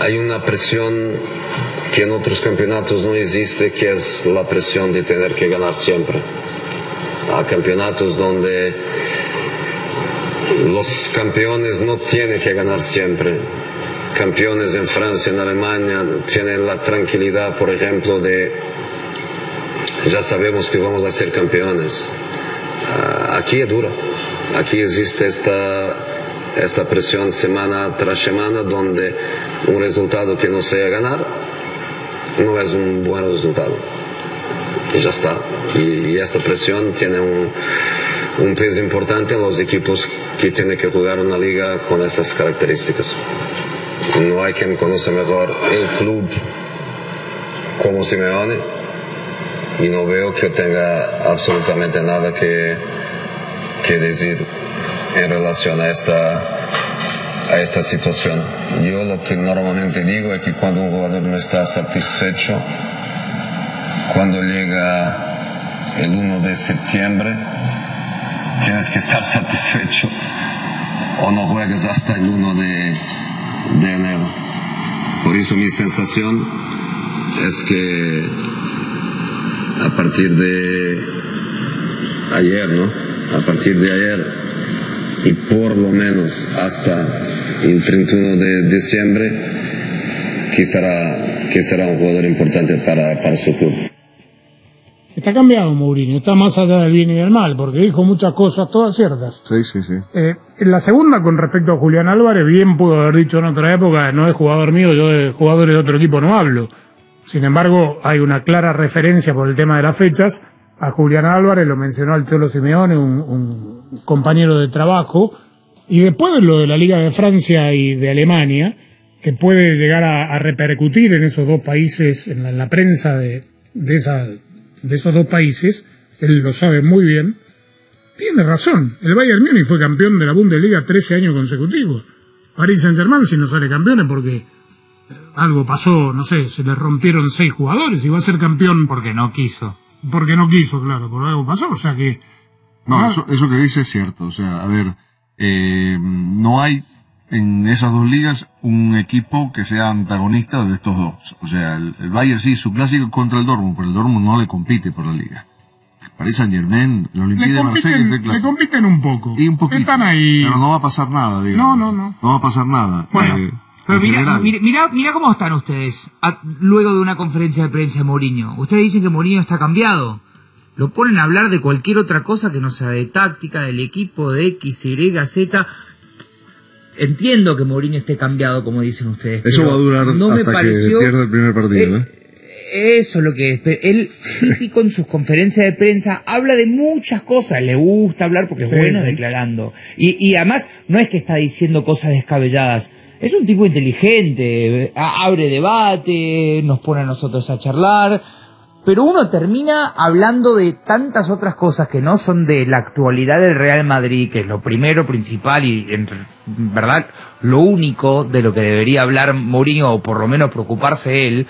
hay una presión que en otros campeonatos no existe, que es la presión de tener que ganar siempre. Hay campeonatos donde los campeones no tienen que ganar siempre. Campeones en Francia, en Alemania, tienen la tranquilidad, por ejemplo, de ya sabemos que vamos a ser campeones. Aquí es dura. Aquí existe esta presión semana tras semana, donde un resultado que no sea ganar no es un buen resultado. Y ya está. Y esta presión tiene un peso importante en los equipos que tienen que jugar una liga con estas características. No hay quien conoce mejor el club como Simeone, y no veo que tenga absolutamente nada que decir en relación a esta situación. Yo lo que normalmente digo es que cuando un jugador no está satisfecho, cuando llega el 1 de septiembre, tienes que estar satisfecho o no juegas hasta el 1 de enero. Por eso mi sensación es que a partir de ayer, a partir de ayer y por lo menos hasta el 31 de diciembre, que será un jugador importante para su club. Está cambiado Mourinho, está más allá del bien y del mal, porque dijo muchas cosas, todas ciertas. Sí. La segunda, con respecto a Julián Álvarez, bien pudo haber dicho en otra época, no es jugador mío, yo de jugadores de otro equipo no hablo. Sin embargo, hay una clara referencia por el tema de las fechas a Julián Álvarez, lo mencionó el Cholo Simeone, un compañero de trabajo, y después de lo de la Liga de Francia y de Alemania, que puede llegar a repercutir en esos dos países, en la prensa de esos dos países, él lo sabe muy bien, tiene razón. El Bayern Múnich fue campeón de la Bundesliga 13 años consecutivos. Paris Saint-Germain, si no sale campeón, es porque algo pasó, no sé, se le rompieron 6 jugadores y va a ser campeón porque no quiso. Porque no quiso, claro, por algo pasó, o sea que... No, eso que dice es cierto, o sea, a ver, no hay en esas dos ligas un equipo que sea antagonista de estos dos. O sea, el Bayern sí, su clásico contra el Dortmund, pero el Dortmund no le compite por la liga. El Paris Saint-Germain, el Olympique de Marsella es el clásico. Le compiten un poco. Y un poquito. Están ahí. Pero no va a pasar nada, digamos. No. No va a pasar nada. Bueno, pero mira cómo están ustedes luego de una conferencia de prensa de Mourinho. Ustedes dicen que Mourinho está cambiado. Lo ponen a hablar de cualquier otra cosa que no sea de táctica, del equipo, de X, Y, Z. Entiendo que Mourinho esté cambiado, como dicen ustedes. Eso va a durar hasta que pierda el primer partido, ¿eh? Eso es lo que es. Él, típico en sus conferencias de prensa, habla de muchas cosas. Le gusta hablar porque es bueno declarando. Y además, no es que está diciendo cosas descabelladas. Es un tipo inteligente, abre debate, nos pone a nosotros a charlar. Pero uno termina hablando de tantas otras cosas que no son de la actualidad del Real Madrid, que es lo primero, principal y en verdad lo único de lo que debería hablar Mourinho, o por lo menos preocuparse él,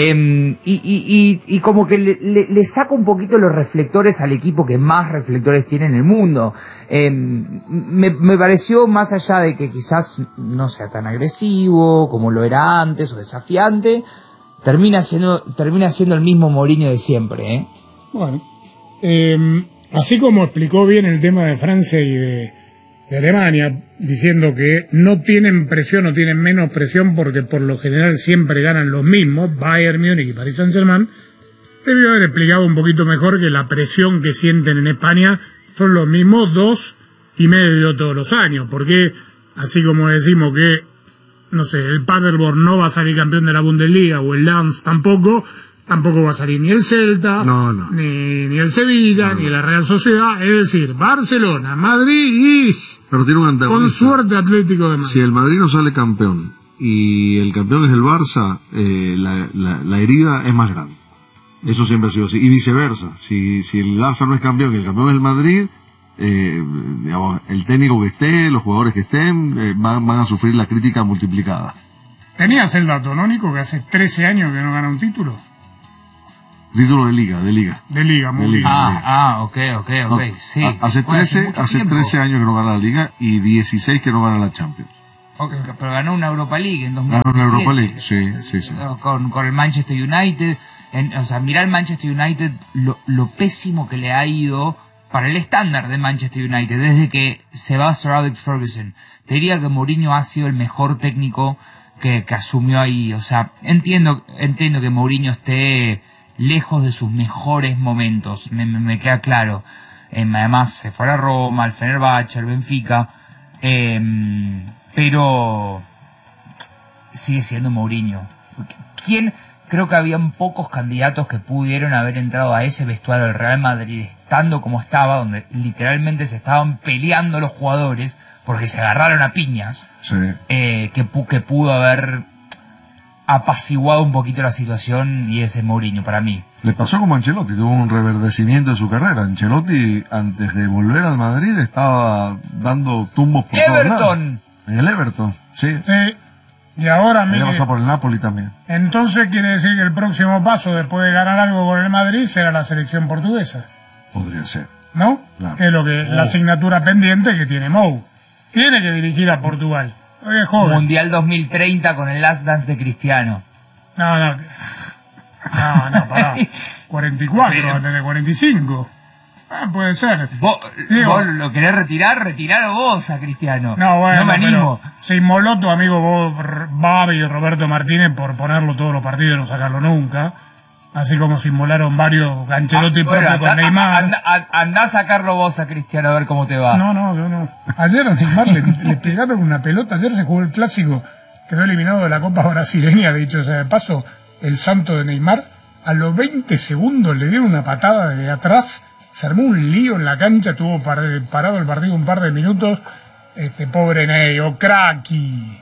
y como que le saca un poquito los reflectores al equipo que más reflectores tiene en el mundo. Me pareció, más allá de que quizás no sea tan agresivo como lo era antes o desafiante, termina siendo el mismo Mourinho de siempre, ¿eh? Bueno, así como explicó bien el tema de Francia y de Alemania, diciendo que no tienen presión, no tienen menos presión, porque por lo general siempre ganan los mismos, Bayern Múnich y Paris Saint-Germain, debió haber explicado un poquito mejor que la presión que sienten en España son los mismos 2,5 todos los años, porque así como decimos que no sé, el Paderborn no va a salir campeón de la Bundesliga, o el Lens tampoco va a salir ni el Celta, ni el Sevilla, ni la Real Sociedad, es decir, Barcelona, Madrid y... Pero tiene un antagonista. Con suerte Atlético de Madrid. Si el Madrid no sale campeón y el campeón es el Barça, la herida es más grande. Eso siempre ha sido así. Y viceversa, si el Barça no es campeón y el campeón es el Madrid, digamos, el técnico que esté, los jugadores que estén, van a sufrir la crítica multiplicada. ¿Tenías el dato, no, Nico, que hace 13 años que no gana un título? Título de liga, muy bien. Ok, no, sí. Hace 13 años que no gana la liga y 16 que no gana la Champions. Okay, pero ganó una Europa League en 2017. Ganó una Europa League, sí. Con el Manchester United. O sea, mirá el Manchester United, lo pésimo que le ha ido para el estándar de Manchester United desde que se va Sir Alex Ferguson. Te diría que Mourinho ha sido el mejor técnico que asumió ahí. O sea, entiendo que Mourinho esté lejos de sus mejores momentos, me queda claro. Además se fue a la Roma, al Fenerbahce, al Benfica, pero sigue siendo Mourinho. Creo que habían pocos candidatos que pudieron haber entrado a ese vestuario del Real Madrid estando como estaba, donde literalmente se estaban peleando los jugadores porque se agarraron a piñas, Sí. que pudo haber apaciguado un poquito la situación, y ese Mourinho para mí. Le pasó como a Ancelotti, tuvo un reverdecimiento en su carrera. Ancelotti, antes de volver al Madrid, estaba dando tumbos por todos lados. Everton. En el Everton, sí. Sí. Y ahora, Había mire, pasado por el Napoli también. entonces quiere decir que el próximo paso después de ganar algo con el Madrid será la selección portuguesa, Podría ser. ¿no? Claro. Que es lo que la asignatura pendiente que tiene Mou. Tiene que dirigir a Portugal. Hoy es joven. Mundial 2030 con el Last Dance de Cristiano. No, pará. 44, va a tener 45. Puede ser. ¿Vos Digo, lo querés retirar? Retiralo vos a Cristiano. no, bueno, no me animo. pero se inmoló tu amigo Babi y Roberto Martínez por ponerlo todos los partidos y no sacarlo nunca. Así como se inmolaron varios Ancelotti propio con Neymar. Andá a sacarlo vos a Cristiano a ver cómo te va. No. Ayer a Neymar le pegaron una pelota. Ayer se jugó el clásico. Quedó eliminado de la Copa Brasileña. Dicho sea de paso, el santo de Neymar. A los 20 segundos le dieron una patada desde atrás. Se armó un lío en la cancha. Tuvo parado el partido un par de minutos. Pobre Ney, o cracky.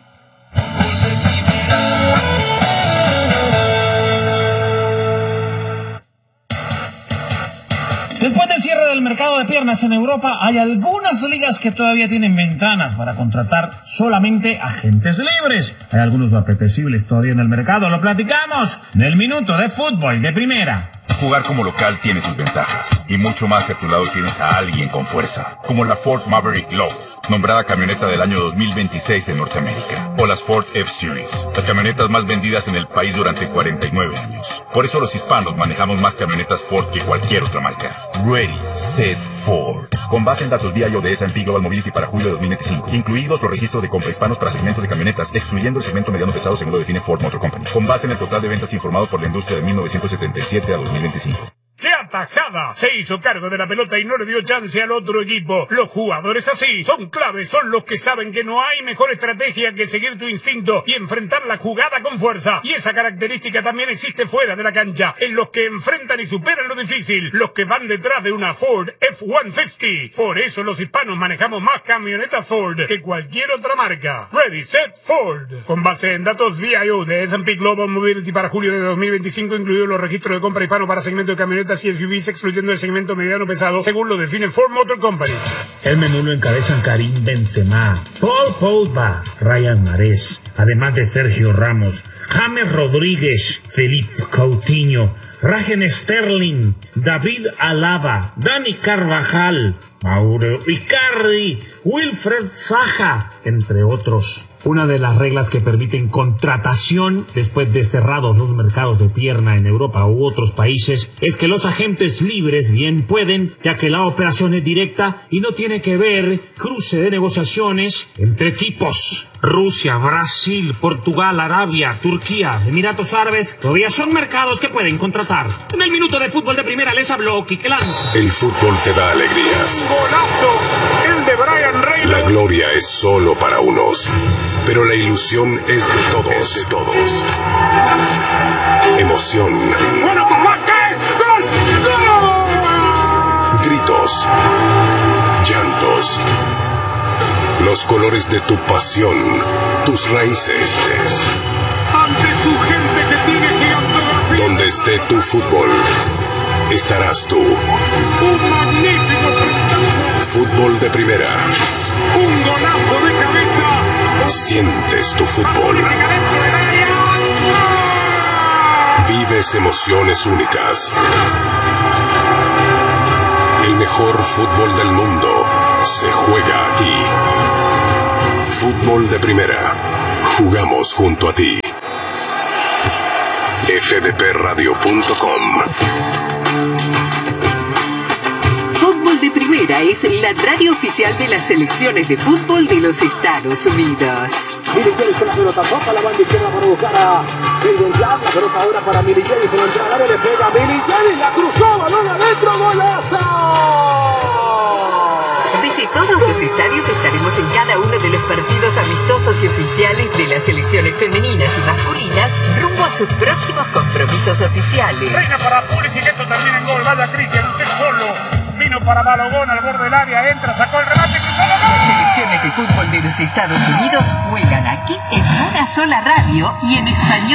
Después del cierre del mercado de piernas en Europa, hay algunas ligas que todavía tienen ventanas para contratar solamente agentes libres. Hay algunos apetecibles todavía en el mercado, lo platicamos en el Minuto de Fútbol de Primera. Jugar como local tiene sus ventajas, y mucho más si a tu lado tienes a alguien con fuerza, como la Ford Maverick Low, nombrada camioneta del año 2026 en Norteamérica, o las Ford F-Series, las camionetas más vendidas en el país durante 49 años. Por eso los hispanos manejamos más camionetas Ford que cualquier otra marca. Ready, Set, Ford. Con base en datos BIO de S&P Global Mobility para julio de 2025, incluidos los registros de compra hispanos para segmentos de camionetas, excluyendo el segmento mediano pesado según lo define Ford Motor Company. Con base en el total de ventas informado por la industria de 1977 a 2025. ¡Qué atajada! Se hizo cargo de la pelota y no le dio chance al otro equipo. Los jugadores así son claves, son los que saben que no hay mejor estrategia que seguir tu instinto y enfrentar la jugada con fuerza. Y esa característica también existe fuera de la cancha, en los que enfrentan y superan lo difícil, los que van detrás de una Ford F-150. Por eso los hispanos manejamos más camionetas Ford que cualquier otra marca. Ready, Set, Ford. Con base en datos VIO de S&P Global Mobility para julio de 2025, incluidos los registros de compra hispano para segmento de camionetas y SUVs, excluyendo el segmento mediano pesado, según lo define Ford Motor Company. El menú lo encabezan Karim Benzema, Paul Pogba, Ryan Mahrez, además de Sergio Ramos, James Rodríguez, Felipe Coutinho, Raheem Sterling, David Alaba, Dani Carvajal, Mauro Icardi, Wilfred Zaha, entre otros. Una de las reglas que permiten contratación después de cerrados los mercados de pierna en Europa u otros países es que los agentes libres bien pueden, ya que la operación es directa y no tiene que ver cruce de negociaciones entre equipos. Rusia, Brasil, Portugal, Arabia, Turquía, Emiratos Árabes, todavía son mercados que pueden contratar. En el Minuto de Fútbol de Primera les habló Quique Lanza. El fútbol te da alegrías. ¡Golazo! El de Brian Reynolds. La gloria es solo para unos, pero la ilusión es de todos. Emoción. ¡Bueno, combate! ¡Gol! ¡Gol! Gritos. Llantos. Los colores de tu pasión. Tus raíces. Ante tu gente que tiene gigantografía. Donde esté tu fútbol, estarás tú. Un magnífico espectáculo. Fútbol de Primera. Un golazo de cabeza. Sientes tu fútbol. Vives emociones únicas. El mejor fútbol del mundo se juega aquí. fútbol de primera. Jugamos junto a ti. fdpradio.com. Fútbol de Primera es la radio oficial de las selecciones de fútbol de los Estados Unidos. Militeri con la pelota, toca la banda izquierda para buscar a Bellingham. La pelota ahora para Militeri, se lo entra al área, le pega a Militeri, la cruzó, balón adentro, golazo. Desde todos los estadios estaremos en cada uno de los partidos amistosos y oficiales de las selecciones femeninas y masculinas rumbo a sus próximos compromisos oficiales. Reina para Pulisic, que esto termina en gol. Vaya Cristian, usted solo. Vino para Balogón al borde del área, entra, sacó el remate, cruzó la gol. Las selecciones de fútbol de los Estados Unidos juegan aquí en una sola radio y en español.